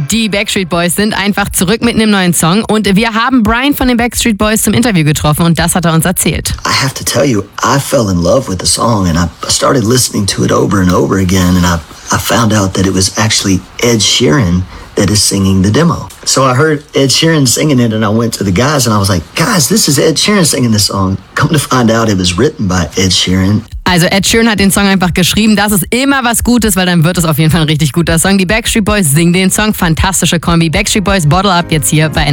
Die Backstreet Boys sind einfach zurück mit einem neuen Song und wir haben Brian von den Backstreet Boys zum Interview getroffen und das hat er uns erzählt. I have to tell you, I fell in love with the song and I started listening to it over and over again and I found out that it was actually Ed Sheeran that is singing the demo. So I heard Ed Sheeran singing it and I went to the guys and I was like, guys, this is Ed Sheeran singing this song. Come to find out it was written by Ed Sheeran. Also Ed Sheeran hat den Song einfach geschrieben. Das ist immer was Gutes, weil dann wird es auf jeden Fall ein richtig guter Song. Die Backstreet Boys singen den Song. Fantastische Kombi. Backstreet Boys Bottle Up jetzt hier bei